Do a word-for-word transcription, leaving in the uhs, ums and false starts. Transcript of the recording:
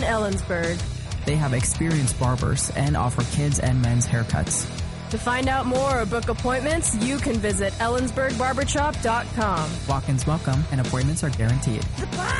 in Ellensburg. They have experienced barbers and offer kids and men's haircuts. To find out more or book appointments, you can visit ellensburg barbershop dot com. Walk-ins welcome and appointments are guaranteed.